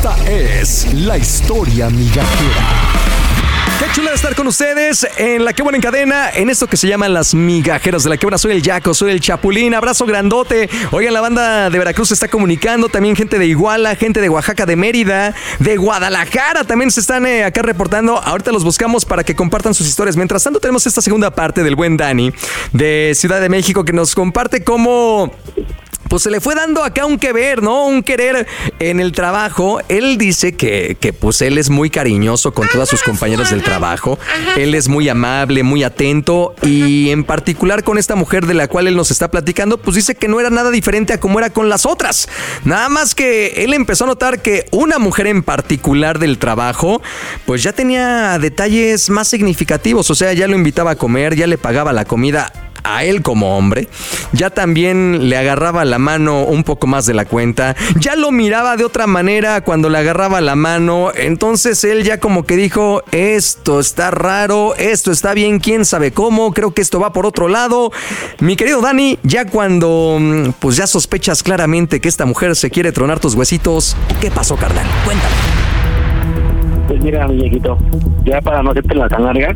Esta es la historia migajera. Qué chula de estar con ustedes en La Qué Buena en Cadena, en esto que se llaman las migajeras de La Qué Buena. Soy el Yaco, soy el Chapulín, abrazo grandote. Oigan, la banda de Veracruz se está comunicando, también gente de Iguala, gente de Oaxaca, de Mérida, de Guadalajara también se están acá reportando. Ahorita los buscamos para que compartan sus historias. Mientras tanto tenemos esta segunda parte del buen Dani de Ciudad de México que nos comparte cómo... pues se le fue dando acá un que ver, ¿no? Un querer en el trabajo. Él dice que pues él es muy cariñoso con todas sus compañeras del trabajo. Él es muy amable, muy atento y en particular con esta mujer de la cual él nos está platicando, pues dice que no era nada diferente a como era con las otras. Nada más que él empezó a notar que una mujer en particular del trabajo, pues ya tenía detalles más significativos. O sea, ya lo invitaba a comer, ya le pagaba la comida a él como hombre, ya también le agarraba la mano un poco más de la cuenta, ya lo miraba de otra manera cuando le agarraba la mano. Entonces él ya como que dijo, esto está raro, esto está bien, quién sabe cómo, creo que esto va por otro lado. Mi querido Dani, ya cuando pues ya sospechas claramente que esta mujer se quiere tronar tus huesitos, ¿qué pasó, carnal? Cuéntame. Pues mira, muñequito, ya para no hacerte la tan larga,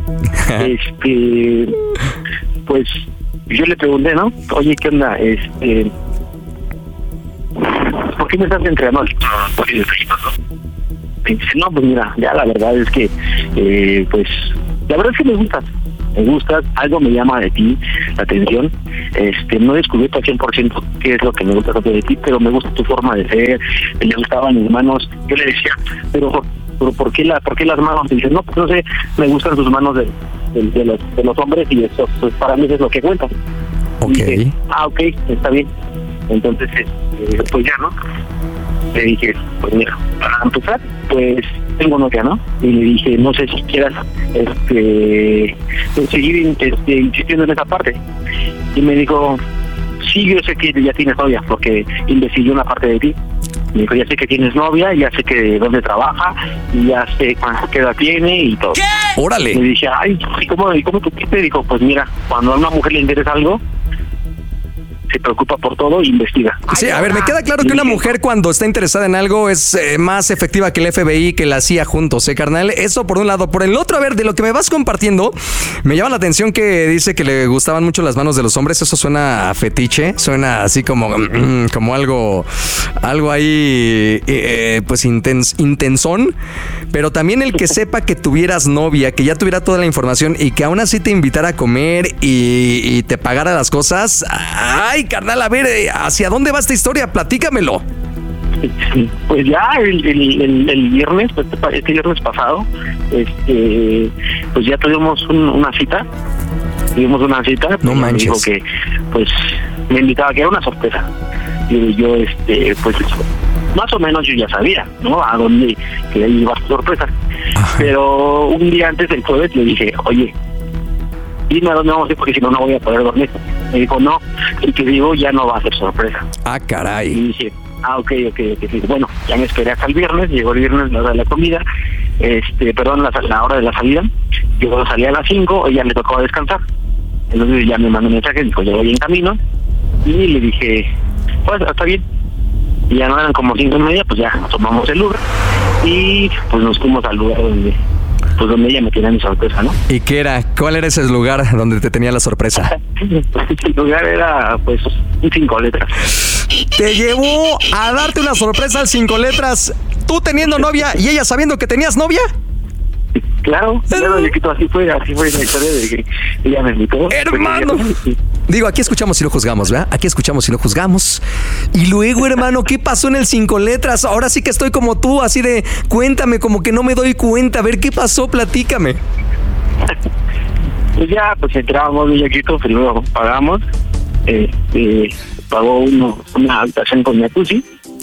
pues yo le pregunté, ¿no? Oye, ¿qué onda? ¿Por qué me estás entrenando? Y dice, no, pues mira, ya la verdad es que, pues, la verdad es que me gustas, algo me llama de ti la atención. No he descubierto al 100% qué es lo que me gusta tanto de ti, pero me gusta tu forma de ser, me gustaban mis manos. Yo le decía, pero ¿por qué las manos? Y dice, no, pues no sé, me gustan tus manos de los hombres y eso, pues para mí eso es lo que cuenta. Ok. Dije, ok, está bien. Entonces, pues ya, ¿no? Le dije, pues mira, para empezar, pues tengo novia, ¿no? Y le dije, no sé si quieras pues seguir insistiendo en esa parte. Y me dijo, sí, yo sé que ya tienes novia, porque investigué una parte de ti. Me dijo, ya sé que tienes novia, ya sé que dónde trabaja, y ya sé qué edad tiene y todo. ¿Qué? ¡Órale! Le dije, ay, ¿y cómo tú qué? Dijo, pues mira, cuando a una mujer le interesa algo, se preocupa por todo e investiga. Sí, a ver, me queda claro que una mujer cuando está interesada en algo es más efectiva que el FBI, que la CIA juntos, carnal. Eso por un lado. Por el otro, a ver, de lo que me vas compartiendo, me llama la atención que dice que le gustaban mucho las manos de los hombres. Eso suena a fetiche, suena así como algo ahí, pues intensón. Pero también el que sepa que tuvieras novia, que ya tuviera toda la información y que aún así te invitara a comer y te pagara las cosas. Ay, carnal, a ver, ¿hacia dónde va esta historia? Platícamelo. Pues ya el viernes, este viernes pasado, pues ya tuvimos una cita. No manches. Me dijo que, pues, me invitaba, que era una sorpresa. Y yo, pues, más o menos yo ya sabía, ¿no? A dónde que iba a sorpresa. Ajá. Pero un día antes del jueves le dije, oye, dime a dónde vamos a ir porque si no, no voy a poder dormir. Me dijo, no, el que digo ya no va a ser sorpresa. Ah, caray. Y dije, ok. Bueno, ya me esperé hasta el viernes, llegó el viernes la hora de la comida, la hora de la salida. Yo salí a las 5, ella le tocaba descansar. Entonces ya me mandó un mensaje, dijo, ya voy en camino. Y le dije, pues, está bien. Y ya no eran como 5:30, pues ya tomamos el Uber. Y pues nos fuimos al lugar donde ella me tenía mi sorpresa, ¿no? ¿Y qué era? ¿Cuál era ese lugar donde te tenía la sorpresa? El lugar era, pues, un 5 letras. Te llevó a darte una sorpresa al 5 letras, tú teniendo novia y ella sabiendo que tenías novia. Claro, así fue la historia de que ella me invitó. ¡Hermano! Digo, aquí escuchamos y no juzgamos, ¿verdad? Aquí escuchamos y no juzgamos. Y luego, hermano, ¿qué pasó en el 5 letras? Ahora sí que estoy como tú, así de, cuéntame, como que no me doy cuenta. A ver, ¿qué pasó? Platícame. Pues ya, pues entrábamos muy chiquitos, primero pagamos. Pagó una habitación con jacuzzi.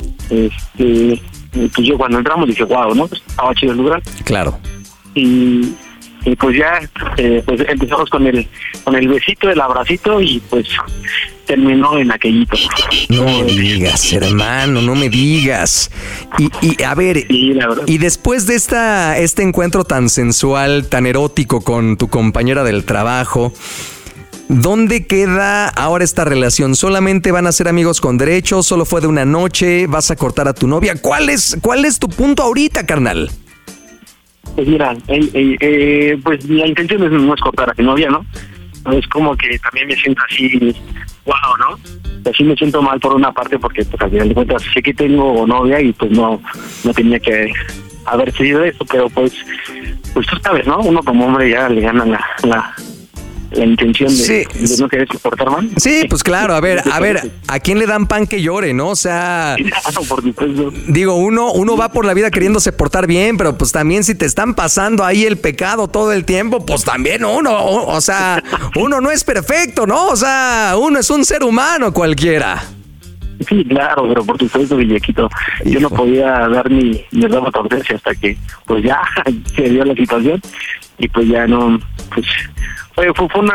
Pues yo cuando entramos dije, wow, ¿no? Pues estaba chido el lugar. Claro. Y pues ya pues empezamos con el besito, el abracito y pues terminó en aquellito. No me digas, hermano, no me digas. Y a ver, sí, y después de este encuentro tan sensual, tan erótico con tu compañera del trabajo, ¿dónde queda ahora esta relación? ¿Solamente van a ser amigos con derechos? ¿Solo fue de una noche? ¿Vas a cortar a tu novia? ¿Cuál es tu punto ahorita, carnal? Pues mira, pues la intención no es cortar a mi novia, ¿no? Es como que también me siento así, wow, ¿no? Así me siento mal por una parte porque pues al final de cuentas sé que tengo novia y pues no tenía que haber sido eso, pero pues tú sabes, ¿no? Uno como hombre ya le gana la intención de no querer soportar mal. Sí, pues claro, a ver, ¿a quién le dan pan que llore, no? O sea, digo, uno va por la vida queriéndose portar bien, pero pues también si te están pasando ahí el pecado todo el tiempo, pues también uno no es perfecto, ¿no? O sea, uno es un ser humano cualquiera. Sí, claro, pero por supuesto, Villaquito, yo no podía dar mi verdad advertencia hasta que pues ya se dio la situación y pues ya no, pues fue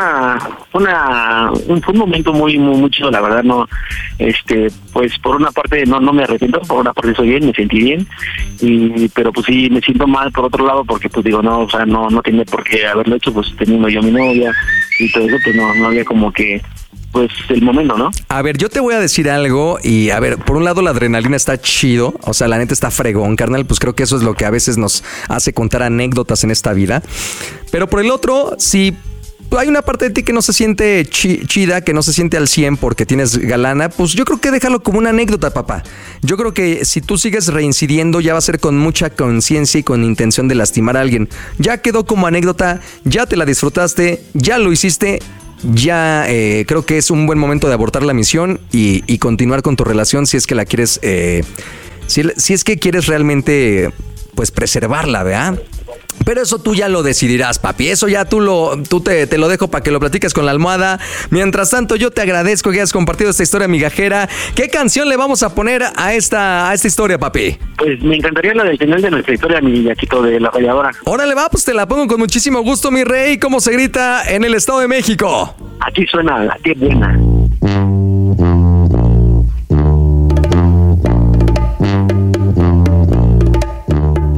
un momento muy chido, la verdad. No, pues por una parte no me arrepiento, por una parte soy bien, me sentí bien, pero pues sí me siento mal por otro lado porque pues digo, no, o sea, no tenía por qué haberlo hecho, pues teniendo yo a mi novia y todo eso, pues no había como que pues el momento, ¿no? A ver, yo te voy a decir algo y a ver, por un lado la adrenalina está chido, o sea, la neta está fregón, carnal, pues creo que eso es lo que a veces nos hace contar anécdotas en esta vida, pero por el otro, si hay una parte de ti que no se siente chida, que no se siente al 100 porque tienes galana, pues yo creo que déjalo como una anécdota, papá. Yo creo que si tú sigues reincidiendo ya va a ser con mucha conciencia y con intención de lastimar a alguien. Ya quedó como anécdota, ya te la disfrutaste, ya lo hiciste. Ya creo que es un buen momento de abortar la misión y continuar con tu relación si es que la quieres, si es que quieres realmente pues preservarla, ¿verdad? Pero eso tú ya lo decidirás, papi. Eso ya te lo dejo para que lo platiques con la almohada. Mientras tanto, yo te agradezco que hayas compartido esta historia migajera. ¿Qué canción le vamos a poner a esta historia, papi? Pues me encantaría la del final de nuestra historia, mi Yaquito, de La Arrolladora. Órale, va, pues te la pongo con muchísimo gusto, mi rey. ¿Cómo se grita en el Estado de México? Aquí suena la que buena.